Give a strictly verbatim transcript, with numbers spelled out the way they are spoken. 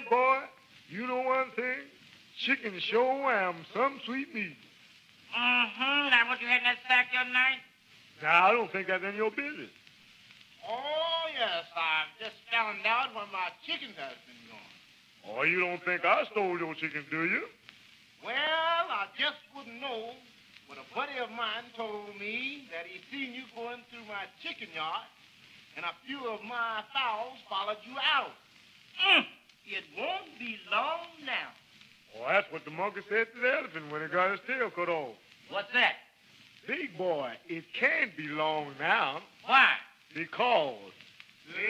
Big boy, you know one thing? Chicken sure am some sweet meat. Mm-hmm. That what you had in that sack the other night? Now, I don't think that's in your business. Oh, yes, I've just found out where my chickens has been gone. Oh, you don't think I stole your chicken, do you? Well, I just wouldn't know, but a buddy of mine told me that he seen you going through my chicken yard, and a few of my fowls followed you out. Mm. It won't be long now. Oh, that's what the monkey said to the elephant when he got his tail cut off. What's that? Big boy, it can't be long now. Why? Because